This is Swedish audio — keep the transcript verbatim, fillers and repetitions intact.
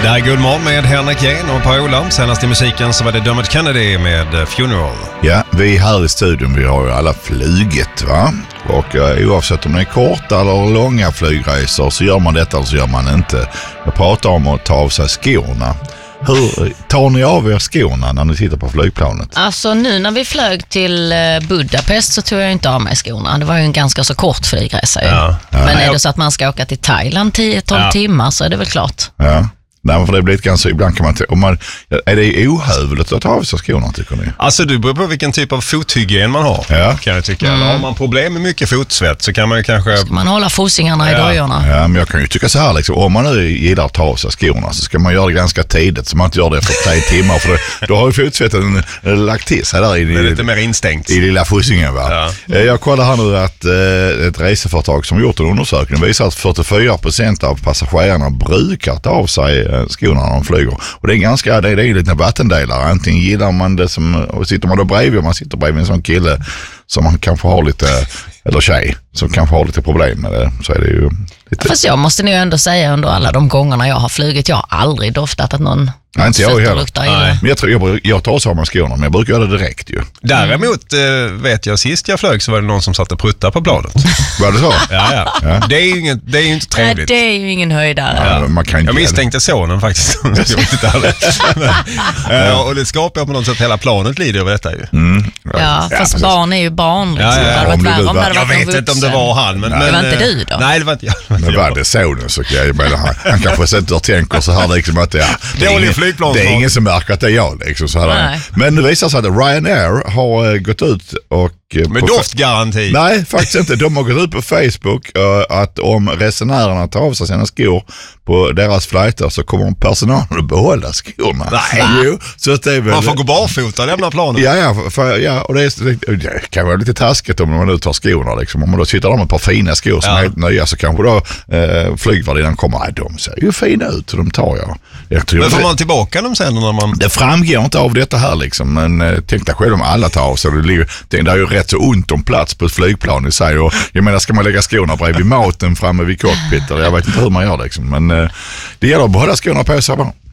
Det här är God morgon med Henrik Jehn och Per-Ola. Senast i musiken så var det Dermot Kennedy med Funeral. Ja, vi här i studion, vi har ju alla flyget, va? Och uh, oavsett om det är korta eller långa flygresor så gör man detta eller så gör man inte. Jag pratar om att ta av sig skorna. Hur tar ni av er skorna när ni sitter på flygplanet? Alltså nu när vi flög till Budapest så tog jag inte av mig skorna. Det var ju en ganska så kort flygresa ju. Ja. Ja. Men är det så att man ska åka till Thailand tio till tolv ja. timmar så är det väl klart. Ja. Nej, för det blir ganska, ibland kan man, om man, är det ohövligt att ta av sig skorna, tycker ni? Alltså det beror på vilken typ av fothygien man har, ja. kan jag tycka. Mm. Eller har man problem med mycket fotsvett så kan man ju kanske... Ska man hålla fossingarna ja. i dojorna? Ja, men jag kan ju tycka så här liksom, om man nu gillar att ta av sig skorna så ska man göra det ganska tidigt så man inte gör det efter tre timmar för det, då har ju fotsvetten lagt till sig där i, det är lite mer instängt. I lilla fossingen, va? Ja. Jag kollar här nu att eh, ett reseföretag som gjort en undersökning visar att fyrtiofyra procent av passagerarna brukar ta av sig eh, skorna när de flyger. Och det är ganska, det är, det är en liten vattendelare. Antingen gillar man det som, och sitter man då bredvid, man sitter bredvid en sån kille som man kanske har lite, eller tjej som kanske har lite problem med det, så är det ju lite... Fast jag måste nu ändå säga under alla de gångerna jag har flugit, jag har aldrig doftat att någon... Nej, inte jag heller. Nej. Men jag, tror, jag, jag tar så av mig skorna, men jag brukar göra det direkt ju. Däremot eh, vet jag, sist jag flög så var det någon som satt och prutta på planet. Var det så? Ja, ja. ja. Det är ju inget, det är ju inte trevligt. Nej, det är ju ingen höjdare. Ja, man kan inte jag misstänkte sonen faktiskt. ja, och det skapar på något sätt hela planet lider över detta ju. Mm. Ja, ja, fast ja, barn är ju barn. Liksom. Ja, ja. Det hade varit värre om det hade varit jag vet inte om det var han. Men, ja. men, det var inte du då? Nej, det var inte jag. Men var det sonen så kan jag menar, han, han kanske sätter och tänker så här liksom att ja, det, är ingen, det är ingen som märker att det är jag liksom, så här. Men det visar sig att Ryanair har uh, gått ut och uh, med doftgaranti. Nej, faktiskt inte. De har gått ut på Facebook uh, att om resenärerna tar av sig sina skor på deras flighter så kommer personalen att behålla skorna. Nej. Jo, så att det är väl... Man får gå barfota och lämna planen. Ja, ja, för, ja och det, är, det kan vara lite taskigt om man nu tar skorna liksom. Om man då sitter där med ett par fina skor som ja. är helt nya så kanske då eh, flygvärdinnan kommer, nej de ser ju fina ut så de tar jag. jag tror men får det, man tillbaka dem sen när man... Det framgår inte av detta här liksom, men eh, tänk dig själv om alla tar av sig. Det, det är ju rätt så ont om plats på ett flygplan i sig och jag menar, ska man lägga skorna bredvid maten framme vid cockpit eller jag vet inte hur man gör liksom, men eh, det gäller att behålla skorna på sig bara.